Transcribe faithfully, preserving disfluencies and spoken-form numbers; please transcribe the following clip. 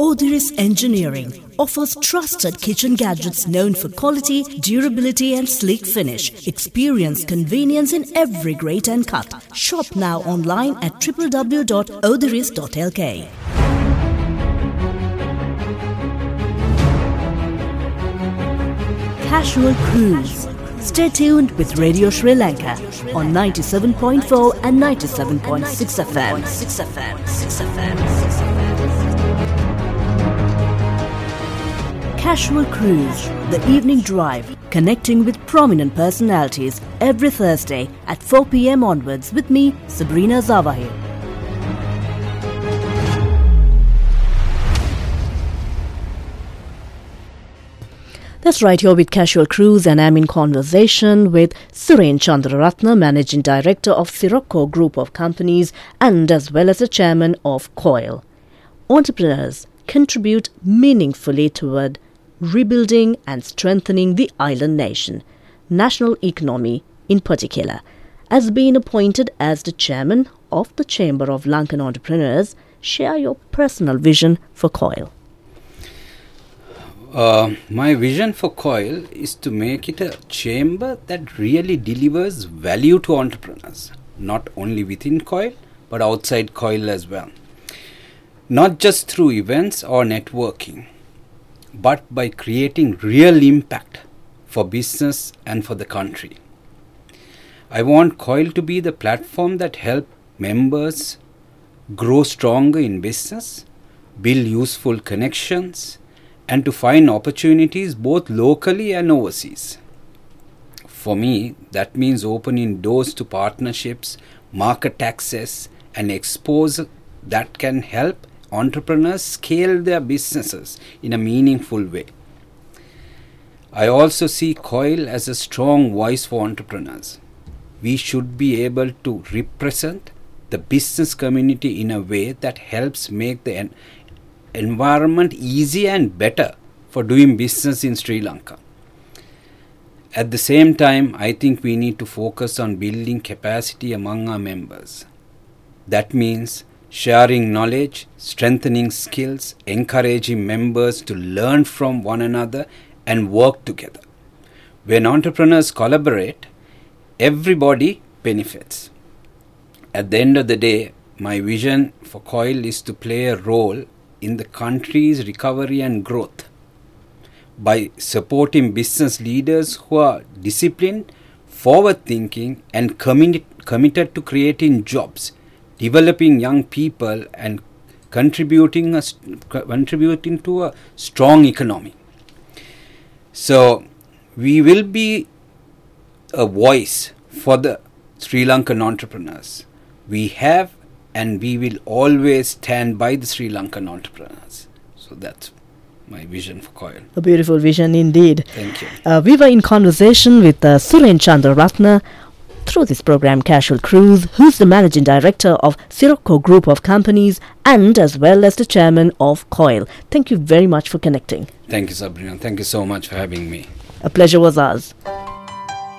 Odiris Engineering offers trusted kitchen gadgets known for quality, durability and sleek finish. Experience convenience in every grate and cut. Shop now online at w w w dot odiris dot l k. Casual Cruise. Stay tuned with Radio Sri Lanka on ninety-seven point four and ninety-seven point six F M. Casual Cruise, the evening drive, connecting with prominent personalities every Thursday at four p m onwards with me, Sabrina Zawahir. That's right, here with Casual Cruise, and I'm in conversation with Suren Chandraratna, Managing Director of Sirocco Group of Companies and as well as the Chairman of COIL. Entrepreneurs contribute meaningfully toward rebuilding and strengthening the island nation, national economy in particular. As being appointed as the Chairman of the Chamber of Lankan Entrepreneurs, share your personal vision for COIL. Uh, my vision for COIL is to make it a chamber that really delivers value to entrepreneurs, not only within COIL, but outside COIL as well. Not just through events or networking, but by creating real impact for business and for the country. I want COIL to be the platform that helps members grow stronger in business, build useful connections, and to find opportunities both locally and overseas. For me, that means opening doors to partnerships, market access, and exposure that can help entrepreneurs scale their businesses in a meaningful way. I also see COIL as a strong voice for entrepreneurs. We should be able to represent the business community in a way that helps make the en- environment easy and better for doing business in Sri Lanka. At the same time, I think we need to focus on building capacity among our members. That means sharing knowledge, strengthening skills, encouraging members to learn from one another and work together. When entrepreneurs collaborate, everybody benefits. At the end of the day, my vision for COIL is to play a role in the country's recovery and growth by supporting business leaders who are disciplined, forward-thinking and committed, committed to creating jobs, developing young people and contributing, a, contributing to a strong economy. So we will be a voice for the Sri Lankan entrepreneurs. We have and we will always stand by the Sri Lankan entrepreneurs. So that's my vision for COIL. A beautiful vision indeed. Thank you. Uh, we were in conversation with uh, Suren Chandraratna through this program Casual Cruise, who's the Managing Director of Sirocco Group of Companies and as well as the Chairman of COIL. Thank you very much for connecting. Thank you, Sabrina. Thank you so much for having me. A pleasure was ours.